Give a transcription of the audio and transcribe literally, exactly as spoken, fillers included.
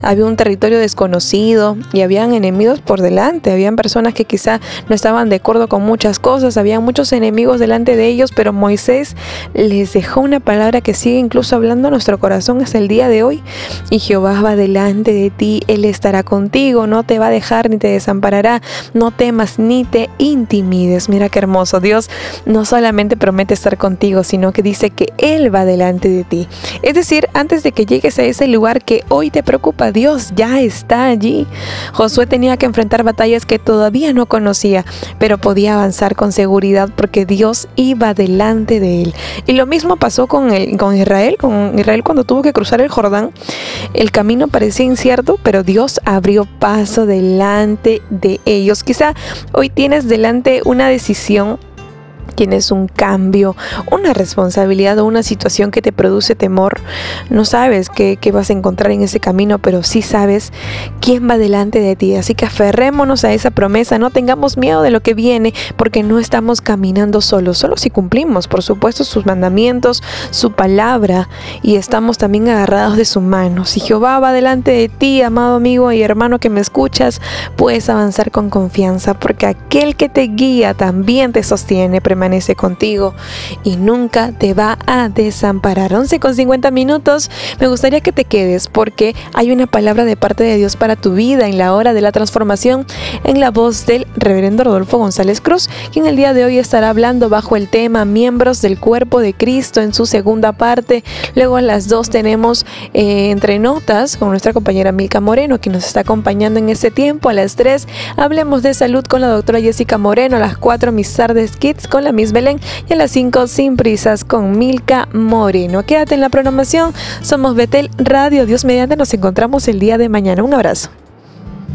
Había un territorio desconocido y habían enemigos por delante. Habían personas que quizá no estaban de acuerdo con muchas cosas. Había muchos enemigos delante de ellos, pero Moisés les dejó una palabra que sigue incluso hablando a nuestro corazón hasta el día de hoy. Y Jehová va delante de ti, Él estará contigo, no te va a dejar ni te desamparará. No temas ni te intimides. Mira qué hermoso. Dios no solamente promete estar contigo, sino que dice que Él va delante de ti. Es decir, antes de que llegues a ese lugar que hoy te preocupa, Dios ya está allí. Josué tenía que enfrentar batallas que todavía no conocía, pero podía avanzar con seguridad porque Dios iba delante de él. Y lo mismo pasó con, el, con Israel, con Israel cuando tuvo que cruzar el Jordán. El camino parecía incierto, pero Dios abrió paso delante de ellos. Quizá hoy tienes delante una decisión, tienes un cambio, una responsabilidad o una situación que te produce temor. No sabes qué, qué vas a encontrar en ese camino, pero sí sabes quién va delante de ti. Así que aferrémonos a esa promesa, no tengamos miedo de lo que viene, porque no estamos caminando solos, solo si cumplimos, por supuesto, sus mandamientos, su palabra, y estamos también agarrados de su mano. Si Jehová va delante de ti, amado amigo y hermano que me escuchas, puedes avanzar con confianza, porque aquel que te guía también te sostiene, permanece contigo y nunca te va a desamparar. once con cincuenta minutos. Me gustaría que te quedes porque hay una palabra de parte de Dios para tu vida en la hora de la transformación, en la voz del reverendo Rodolfo González Cruz, quien el día de hoy estará hablando bajo el tema miembros del cuerpo de Cristo en su segunda parte. Luego a las dos tenemos eh, entre notas con nuestra compañera Milka Moreno, que nos está acompañando en este tiempo. A las tres hablemos de salud con la doctora Jessica Moreno. A las cuatro mis tardes kids con la Miss Belén, y a las cinco sin prisas con Milka Moreno. Quédate en la programación. Somos Betel Radio. Dios mediante, nos encontramos el día de mañana. Un abrazo.